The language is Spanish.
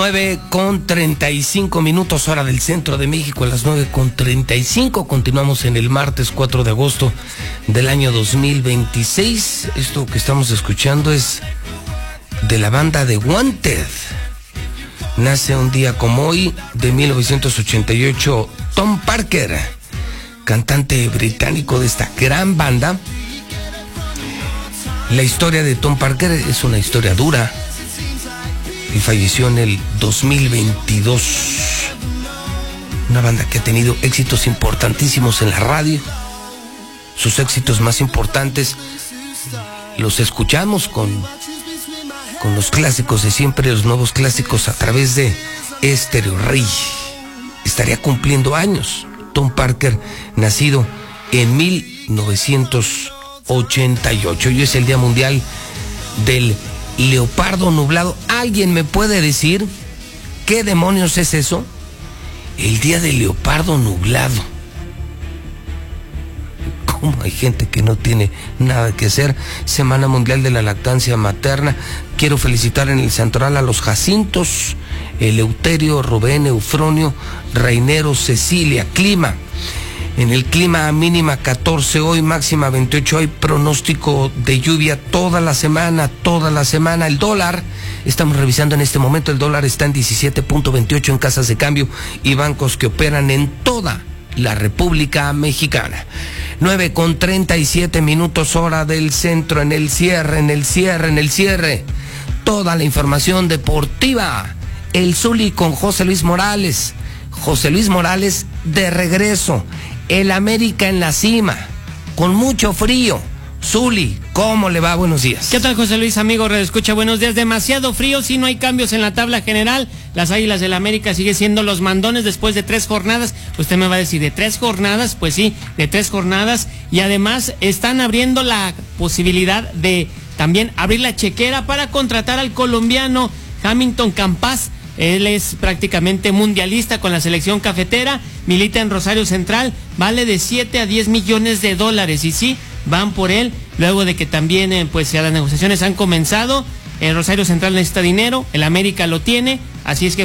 9:35 hora del centro de México, a las 9:35. Continuamos en el martes 4 de agosto del año 2026. Esto que estamos escuchando es de la banda de Wanted. Nace un día como hoy de 1988 Tom Parker, cantante británico de esta gran banda. La historia de Tom Parker es una historia dura. Y falleció en el 2022. Una banda que ha tenido éxitos importantísimos en la radio. Sus éxitos más importantes los escuchamos con los clásicos de siempre, los nuevos clásicos a través de Estéreo Rey. Estaría cumpliendo años Tom Parker, nacido en 1988. Hoy es el Día Mundial del Leopardo Nublado. ¿Alguien me puede decir qué demonios es eso? El día del leopardo nublado. ¿Cómo hay gente que no tiene nada que hacer? Semana Mundial de la Lactancia Materna. Quiero felicitar en el Santoral a los Jacintos, Eleuterio, Rubén, Eufronio, Reinero, Cecilia. Clima. En el clima, mínima 14 hoy, máxima 28 hoy, pronóstico de lluvia toda la semana. El dólar, estamos revisando en este momento, el dólar está en 17.28 en casas de cambio y bancos que operan en toda la República Mexicana. 9:37 hora del centro, en el cierre. Toda la información deportiva. El Zuli con José Luis Morales. José Luis Morales de regreso. El América en la cima, con mucho frío. Zuli, ¿cómo le va? Buenos días. ¿Qué tal, José Luis, amigo? Escucha, buenos días. Demasiado frío, si no hay cambios en la tabla general. Las Águilas del América siguen siendo los mandones después de 3 jornadas. Usted me va a decir, ¿de 3 jornadas? Pues sí, de 3 jornadas. Y además están abriendo la posibilidad de también abrir la chequera para contratar al colombiano Hamilton Campas. Él es prácticamente mundialista con la selección cafetera, milita en Rosario Central, vale de 7 a 10 millones de dólares. Y sí, van por él, luego de que también pues ya las negociaciones han comenzado. El Rosario Central necesita dinero, el América lo tiene, así es que